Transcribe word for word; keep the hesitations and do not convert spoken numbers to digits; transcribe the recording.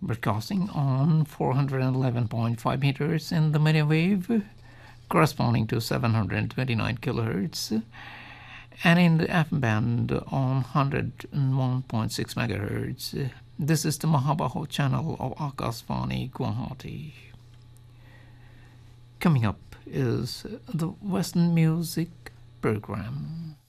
broadcasting on four hundred eleven point five meters in the medium wave, corresponding to seven hundred twenty-nine kilohertz, and in the F M band on one hundred one point six megahertz. This is the Mahabaho channel of Akashvani Guwahati. Coming up is the Western music program.